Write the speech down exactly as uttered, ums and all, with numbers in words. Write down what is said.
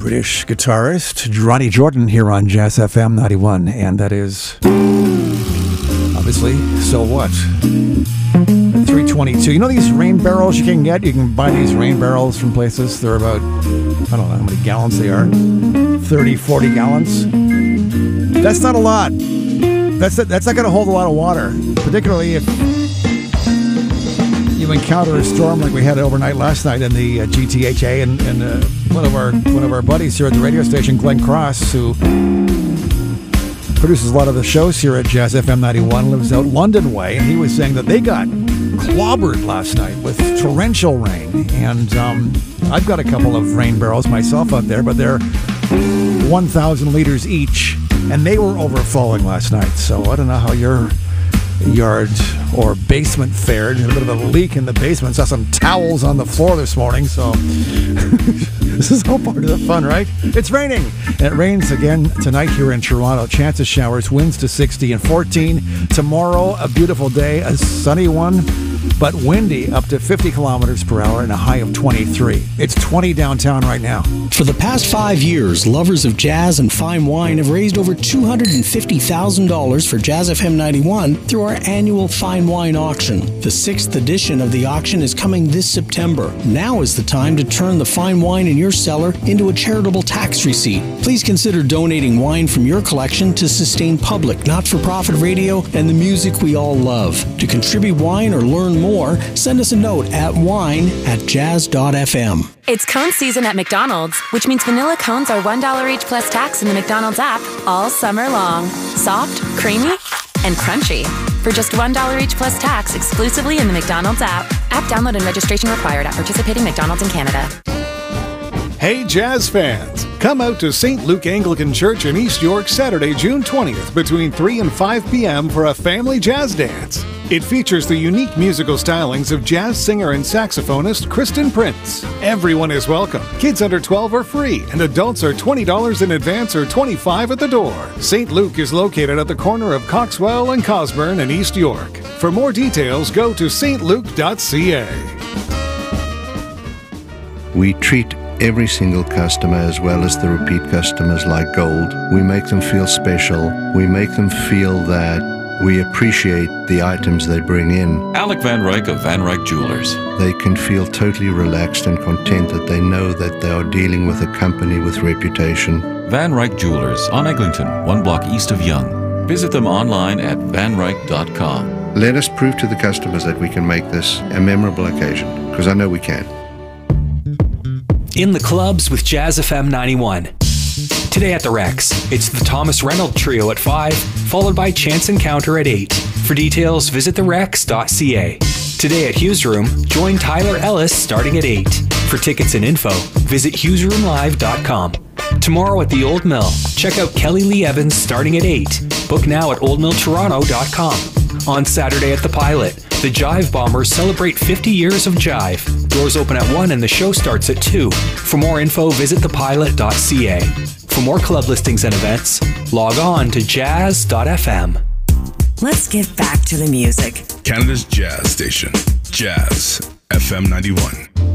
British guitarist Ronnie Jordan here on Jazz F M ninety-one, and that is obviously So What? three twenty-two. You know these rain barrels you can get? You can buy these rain barrels from places. They're about, I don't know how many gallons they are, thirty, forty gallons. That's not a lot. That's that's not going to hold a lot of water, particularly if you encounter a storm like we had overnight last night in the uh, G T H A, and, and uh, one of our one of our buddies here at the radio station, Glenn Cross, who produces a lot of the shows here at Jazz F M ninety-one, lives out London way, and he was saying that they got clobbered last night with torrential rain. And um, I've got a couple of rain barrels myself out there, but they're one thousand liters each, and they were overflowing last night. So I don't know how your yard or basement fared. A bit of a leak in the basement. Saw some towels on the floor this morning, so this is all part of the fun, right? It's raining, and it rains again tonight here in Toronto. Chance of showers, winds to sixty and fourteen. Tomorrow, a beautiful day, a sunny one, but windy, up to fifty kilometers per hour and a high of twenty-three. It's twenty downtown right now. For the past five years, lovers of jazz and fine wine have raised over two hundred fifty thousand dollars for Jazz F M ninety-one through our annual fine wine auction. The sixth edition of the auction is coming this September. Now is the time to turn the fine wine in your cellar into a charitable tax receipt. Please consider donating wine from your collection to sustain public, not-for-profit radio and the music we all love. To contribute wine or learn more, send us a note at wine at jazz dot f m. It's cone season at McDonald's, which means vanilla cones are one dollar each plus tax in the McDonald's app all summer long. Soft, creamy, and crunchy. For just one dollar each plus tax exclusively in the McDonald's app. App download and registration required at participating McDonald's in Canada. Hey Jazz fans, come out to Saint Luke Anglican Church in East York Saturday, June twentieth between three and five p.m. for a family jazz dance. It features the unique musical stylings of jazz singer and saxophonist Kristen Prince. Everyone is welcome. Kids under twelve are free, and adults are twenty dollars in advance or twenty-five dollars at the door. Saint Luke is located at the corner of Coxwell and Cosburn in East York. For more details, go to st luke dot c a. We treat every single customer as well as the repeat customers like gold. We make them feel special. We make them feel that we appreciate the items they bring in. Alec Van Ryk of Van Ryk Jewelers. They can feel totally relaxed and content that they know that they are dealing with a company with reputation. Van Ryk Jewelers on Eglinton, one block east of Yonge. Visit them online at van ryk dot com. Let us prove to the customers that we can make this a memorable occasion, because I know we can. In the clubs with Jazz F M ninety-one. Today at the Rex, it's the Thomas Reynolds Trio at five, followed by Chance Encounter at eight. For details, visit the rex dot c a. Today at Hughes Room, join Tyler Ellis starting at eight. For tickets and info, visit hughes room live dot com. Tomorrow at the Old Mill, check out Kelly Lee Evans starting at eight. Book now at old mill toronto dot com. On Saturday at the Pilot, the Jive Bombers celebrate fifty years of jive. Doors open at one and the show starts at two. For more info, visit the pilot dot c a. For more club listings and events, log on to jazz dot f m. Let's get back to the music. Canada's jazz station, Jazz F M ninety-one.